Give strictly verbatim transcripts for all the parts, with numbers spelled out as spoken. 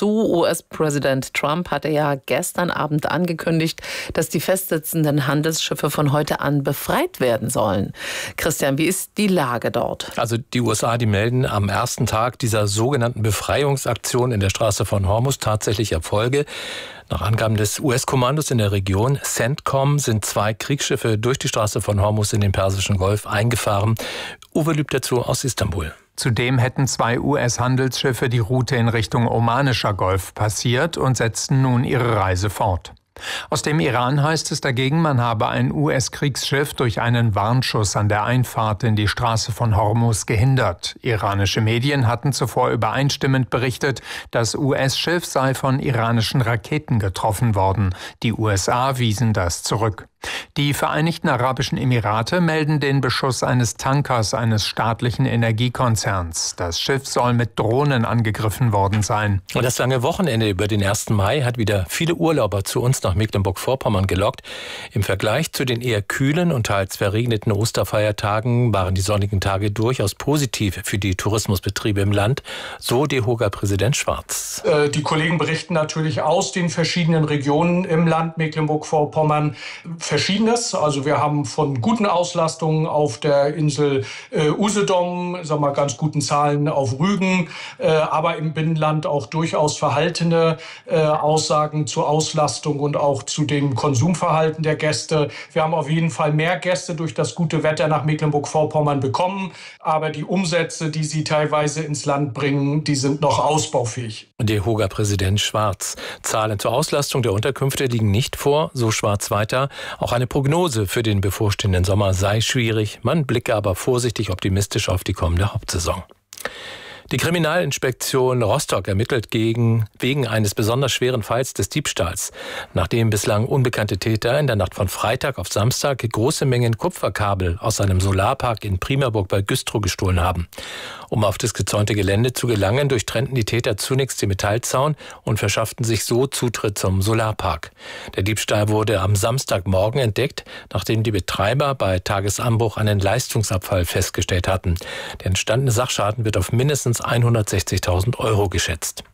zu. U S-Präsident Trump hatte ja gestern Abend angekündigt, dass die festsitzenden Handelsschiffe von heute an befreit werden sollen. Christian, wie ist die Lage dort? Also die U S A, die melden am ersten Tag dieser sogenannten Befreiungsaktion in der Straße von Hormuz tatsächlich Erfolge. Nach Angaben des U S-Kommandos in der Region CENTCOM sind zwei Kriegsschiffe durch die Straße von Hormuz in den Persischen Golf eingefahren. Uwe Lüb dazu aus Istanbul. Zudem hätten zwei U S-Handelsschiffe die Route in Richtung Omanischer Golf passiert und setzten nun ihre Reise fort. Aus dem Iran heißt es dagegen, man habe ein U S-Kriegsschiff durch einen Warnschuss an der Einfahrt in die Straße von Hormuz gehindert. Iranische Medien hatten zuvor übereinstimmend berichtet, das U S-Schiff sei von iranischen Raketen getroffen worden. Die U S A wiesen das zurück. Die Vereinigten Arabischen Emirate melden den Beschuss eines Tankers eines staatlichen Energiekonzerns. Das Schiff soll mit Drohnen angegriffen worden sein. Und das lange Wochenende über den ersten Mai hat wieder viele Urlauber zu uns nach Mecklenburg-Vorpommern gelockt. Im Vergleich zu den eher kühlen und teils verregneten Osterfeiertagen waren die sonnigen Tage durchaus positiv für die Tourismusbetriebe im Land, so DEHOGA-Präsident Schwarz. Die Kollegen berichten natürlich aus den verschiedenen Regionen im Land Mecklenburg-Vorpommern Verschiedenes. Also wir haben von guten Auslastungen auf der Insel äh, Usedom, sagen wir ganz guten Zahlen auf Rügen, äh, aber im Binnenland auch durchaus verhaltene äh, Aussagen zur Auslastung und auch zu dem Konsumverhalten der Gäste. Wir haben auf jeden Fall mehr Gäste durch das gute Wetter nach Mecklenburg-Vorpommern bekommen, aber die Umsätze, die sie teilweise ins Land bringen, die sind noch ausbaufähig. DEHOGA-Präsident Schwarz. Zahlen zur Auslastung der Unterkünfte liegen nicht vor, so Schwarz weiter. Auch eine Prognose für den bevorstehenden Sommer sei schwierig. Man blicke aber vorsichtig optimistisch auf die kommende Hauptsaison. Die Kriminalinspektion Rostock ermittelt gegen, wegen eines besonders schweren Falls des Diebstahls, nachdem bislang unbekannte Täter in der Nacht von Freitag auf Samstag große Mengen Kupferkabel aus einem Solarpark in Priemerburg bei Güstrow gestohlen haben. Um auf das gezäunte Gelände zu gelangen, durchtrennten die Täter zunächst den Metallzaun und verschafften sich so Zutritt zum Solarpark. Der Diebstahl wurde am Samstagmorgen entdeckt, nachdem die Betreiber bei Tagesanbruch einen Leistungsabfall festgestellt hatten. Der entstandene Sachschaden wird auf mindestens hundertsechzigtausend Euro geschätzt.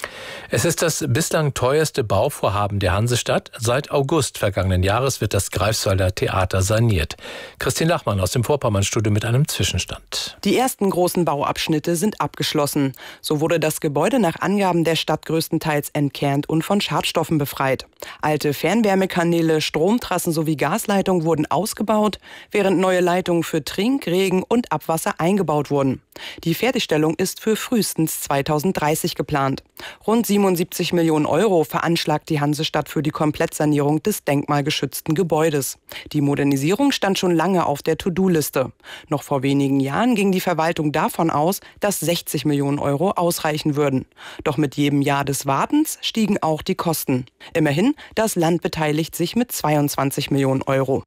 Es ist das bislang teuerste Bauvorhaben der Hansestadt. Seit August vergangenen Jahres wird das Greifswalder Theater saniert. Christine Lachmann aus dem Vorpommernstudio mit einem Zwischenstand. Die ersten großen Bauabschnitte sind abgeschlossen. So wurde das Gebäude nach Angaben der Stadt größtenteils entkernt und von Schadstoffen befreit. Alte Fernwärmekanäle, Stromtrassen sowie Gasleitungen wurden ausgebaut, während neue Leitungen für Trink-, Regen- und Abwasser eingebaut wurden. Die Fertigstellung ist für frühestens zweitausenddreißig geplant. Rund siebenundsiebzig Millionen Euro veranschlagt die Hansestadt für die Komplettsanierung des denkmalgeschützten Gebäudes. Die Modernisierung stand schon lange auf der To-Do-Liste. Noch vor wenigen Jahren ging die Verwaltung davon aus, dass sechzig Millionen Euro ausreichen würden. Doch mit jedem Jahr des Wartens stiegen auch die Kosten. Immerhin, das Land beteiligt sich mit zweiundzwanzig Millionen Euro.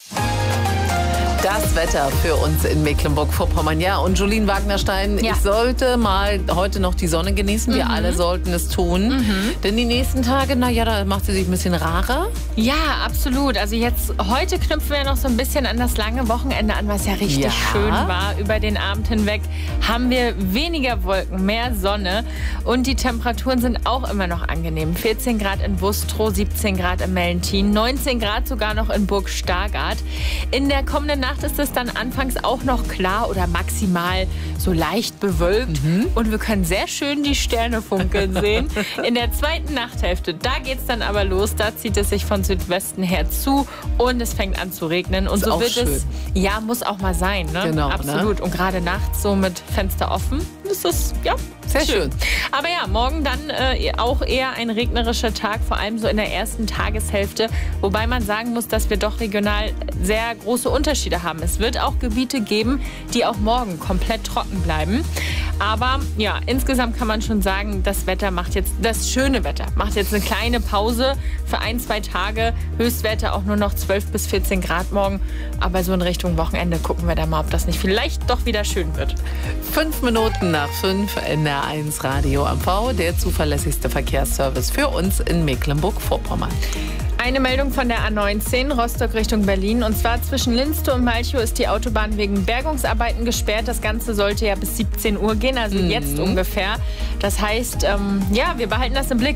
Das Wetter für uns in Mecklenburg-Vorpommern. Ja, und Jolien Wagnerstein, ja. Ich sollte mal heute noch die Sonne genießen. Wir mhm. alle sollten es tun. Mhm. Denn die nächsten Tage, naja, da macht sie sich ein bisschen rarer. Ja, absolut. Also jetzt, heute knüpfen wir noch so ein bisschen an das lange Wochenende an, was ja richtig ja. schön war. Über den Abend hinweg haben wir weniger Wolken, mehr Sonne. Und die Temperaturen sind auch immer noch angenehm. vierzehn Grad in Bustrow, siebzehn Grad in Mellentin, neunzehn Grad sogar noch in Burg Stargard. In der kommenden Nacht ist es dann anfangs auch noch klar oder maximal so leicht bewölkt. Mhm. Und wir können sehr schön die Sterne funkeln sehen. In der zweiten Nachthälfte, da geht es dann aber los. Da zieht es sich von Südwesten her zu und es fängt an zu regnen. Und ist so auch wird schön. es, ja, muss auch mal sein. Ne? Genau, absolut. Ne? Und gerade nachts so mit Fenster offen, ist das, ja, sehr schön. schön. Aber ja, morgen dann äh, auch eher ein regnerischer Tag, vor allem so in der ersten Tageshälfte. Wobei man sagen muss, dass wir doch regional sehr große Unterschiede haben. Es wird auch Gebiete geben, die auch morgen komplett trocken bleiben. Aber ja, insgesamt kann man schon sagen, das Wetter macht jetzt, das schöne Wetter macht jetzt eine kleine Pause für ein, zwei Tage. Höchstwerte auch nur noch zwölf bis vierzehn Grad morgen. Aber so in Richtung Wochenende gucken wir da mal, ob das nicht vielleicht doch wieder schön wird. Fünf Minuten nach fünf, N R eins Radio am V, der zuverlässigste Verkehrsservice für uns in Mecklenburg-Vorpommern. Eine Meldung von der A neunzehn, Rostock Richtung Berlin. Und zwar zwischen Linstow und Malchow ist die Autobahn wegen Bergungsarbeiten gesperrt. Das Ganze sollte ja bis siebzehn Uhr gehen, also mhm. jetzt ungefähr. Das heißt, ähm, ja, wir behalten das im Blick.